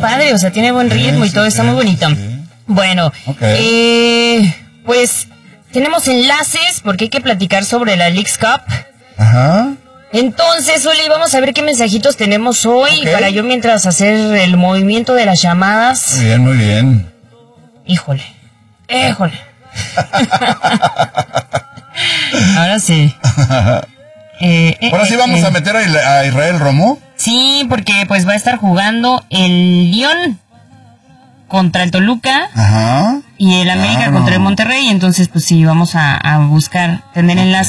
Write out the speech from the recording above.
padre, o sea, tiene buen ritmo y todo, está muy bonito. Sí. Bueno, Okay. pues tenemos enlaces porque hay que platicar sobre la Leagues Cup. Ajá. Entonces, Oli, vamos a ver qué mensajitos tenemos hoy Ok. para yo mientras hacer el movimiento de las llamadas. Muy bien, muy bien. Híjole. Ahora sí. Ahora sí vamos a meter a Israel Romo. Sí, porque pues va a estar jugando el Lyon contra el Toluca. Ajá. Y el América Claro. contra el Monterrey. Entonces, pues sí, vamos a buscar tener enlace.